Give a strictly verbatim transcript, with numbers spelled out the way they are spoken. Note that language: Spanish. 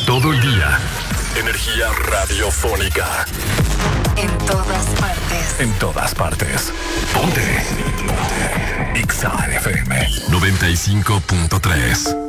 Todo el día. Energía radiofónica. En todas partes. En todas partes. Ponte. Ponte. X A F M noventa y cinco punto tres.